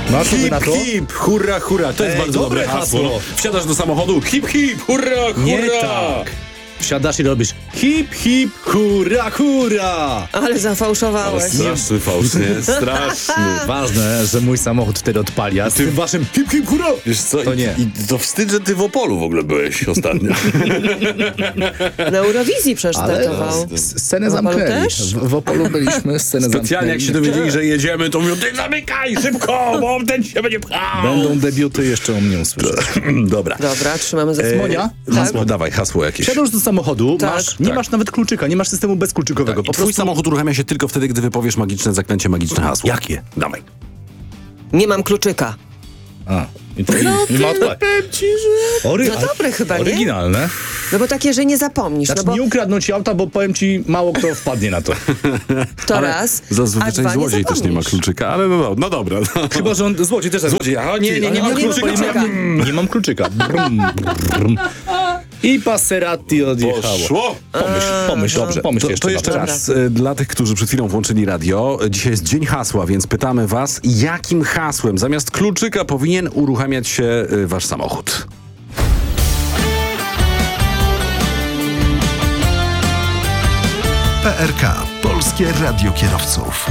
No, co ty na to? hip, hurra, hurra. To jest Ej, bardzo dobre hasło. Wsiadasz do samochodu, hip, hip, hurra, hurra. Nie tak. Wsiadasz i robisz hip, hip, hurra, hurra. Ale zafałszowałeś. Straszny fałsz, nie? Straszny. Ważne, że mój samochód wtedy odpali, a z tym waszym hip, hip, hurra. Wiesz co, To nie. I to wstyd, że ty w Opolu w ogóle byłeś ostatnio. Na Eurowizji przecież startował. Scenę W Opolu zamknęli. też? W Opolu byliśmy, scenę Specjalnie jak się zamknęli. dowiedzieli, że jedziemy, to mówią, ty zamykaj szybko, bo ten się będzie pchał. Będą debiuty jeszcze o mnie usłyszeć. Dobra. Dobra, trzymamy za Monia? Hasło, dawaj, hasło jakieś. Wsiadasz do samochodu, Tak. nie masz nawet kluczyka, nie masz systemu bezkluczykowego. I twój samochód uruchamia się tylko wtedy, gdy wypowiesz magiczne zaklęcie, magiczne hasło. Jakie? Dawaj. Nie mam kluczyka. A, i to nie ma odpali. No dobre chyba, nie? Oryginalne. No bo takie, że nie zapomnisz. Znaczy No bo nie ukradną ci auta, bo powiem ci, mało kto wpadnie na to. to raz, a Zazwyczaj dwa nie złodziej też nie ma zapomnisz. kluczyka, ale no dobra. Chyba, że on złodziej też. Złodziej, aha, nie mam nie ma kluczyka. kluczyka. Nie mam kluczyka. Brum, brum. I Passerati odjechało. Poszło. Pomyśl, dobrze, pomyśl To jeszcze. jeszcze Dobra. raz dla tych, którzy przed chwilą włączyli radio. Dzisiaj jest dzień hasła, więc pytamy was, jakim hasłem zamiast kluczyka powinien uruchamiać się wasz samochód? PRK. Polskie Radio Kierowców.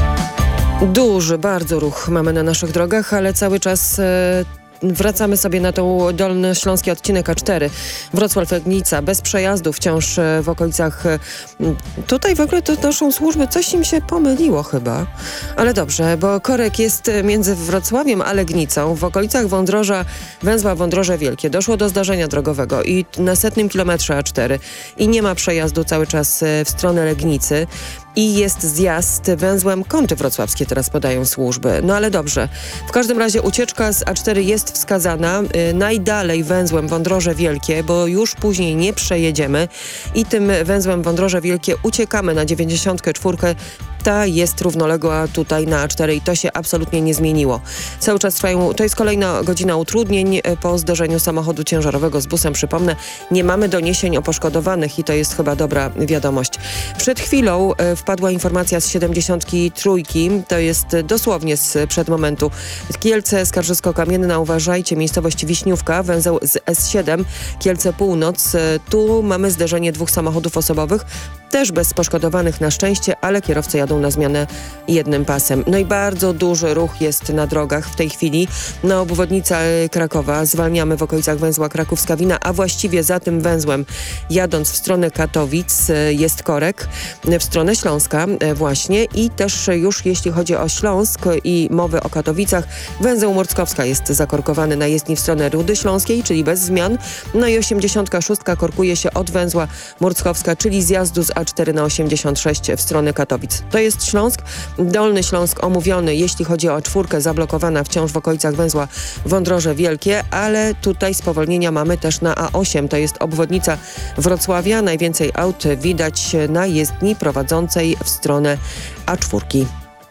Duży, bardzo ruch mamy na naszych drogach, ale cały czas wracamy sobie na tą dolnośląski odcinek A4. Wrocław-Legnica, bez przejazdu wciąż w okolicach. Tutaj w ogóle to naszą służbę, coś im się pomyliło chyba. Ale dobrze, bo korek jest między Wrocławiem a Legnicą. W okolicach węzła Wądroże Wielkie doszło do zdarzenia drogowego i na 100 kilometrze A4 i nie ma przejazdu cały czas w stronę Legnicy. I jest zjazd węzłem Kąty Wrocławskie, teraz podają służby. No ale dobrze. W każdym razie ucieczka z A4 jest wskazana najdalej węzłem Wądroże Wielkie, bo już później nie przejedziemy i tym węzłem Wądroże Wielkie uciekamy na 94. Ta jest równoległa tutaj na A4 i to się absolutnie nie zmieniło. Cały czas trwają, to jest kolejna godzina utrudnień po zderzeniu samochodu ciężarowego z busem. Przypomnę, nie mamy doniesień o poszkodowanych i to jest chyba dobra wiadomość. Przed chwilą wpadła informacja z 73, to jest dosłownie sprzed momentu. Kielce, Skarżysko-Kamienna, uważajcie, miejscowość Wiśniówka, węzeł z S7, Kielce Północ. Tu mamy zderzenie dwóch samochodów osobowych, też bez poszkodowanych na szczęście, ale kierowcy jadą na zmianę jednym pasem. No i bardzo duży ruch jest na drogach w tej chwili. Na obwodnicy Krakowa zwalniamy w okolicach węzła Kraków-Skawina, a właściwie za tym węzłem, jadąc w stronę Katowic, jest korek w stronę Śląska właśnie i też już jeśli chodzi o Śląsk i mowy o Katowicach, węzeł Murckowska jest zakorkowany na jezdni w stronę Rudy Śląskiej, czyli bez zmian. No i 86 korkuje się od węzła Murckowska, czyli zjazdu z A4 na 86 w stronę Katowic. To jest Śląsk. Dolny Śląsk omówiony, jeśli chodzi o A4, zablokowana wciąż w okolicach węzła Wądroże Wielkie, ale tutaj spowolnienia mamy też na A8. To jest obwodnica Wrocławia. Najwięcej aut widać na jezdni prowadzącej w stronę A4.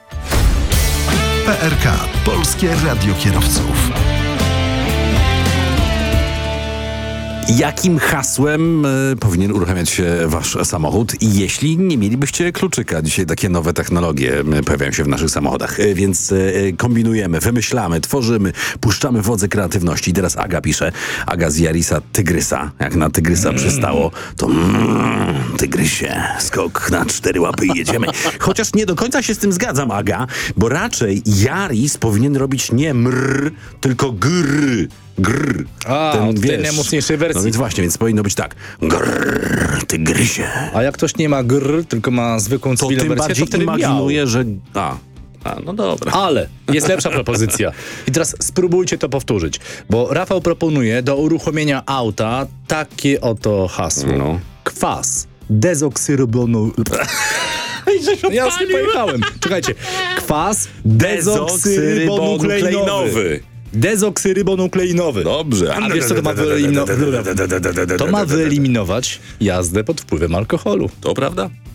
PRK. Polskie Radio Kierowców. Jakim hasłem powinien uruchamiać się wasz samochód, jeśli nie mielibyście kluczyka? Dzisiaj takie nowe technologie pojawiają się w naszych samochodach, więc kombinujemy, wymyślamy, tworzymy, puszczamy wodze kreatywności. I teraz Aga pisze, Aga z Jarisa Tygrysa. Jak na Tygrysa przystało, to Tygrysie, skok na 4 łapy i jedziemy. Chociaż nie do końca się z tym zgadzam, Aga, bo raczej Jaris powinien robić nie mr, tylko grr. Grr. W tej najmocniejszej wersji. No więc właśnie, więc powinno być tak. Grr, Tygrysie. A jak ktoś nie ma grr, tylko ma zwykłą To cywilną tym wersję, bardziej to wtedy imaginuję, że... no dobra. Ale jest lepsza propozycja. I teraz spróbujcie to powtórzyć. Bo Rafał proponuje do uruchomienia auta takie oto hasło. No. Kwas dezoksyrybonu... Ja sobie pojechałem. Czekajcie. Kwas dezoksyrybonukleinowy. Dezoksyrybonukleinowy. Dobrze. A wiesz co to ma wyeliminować? To ma wyeliminować jazdę pod wpływem alkoholu. To prawda?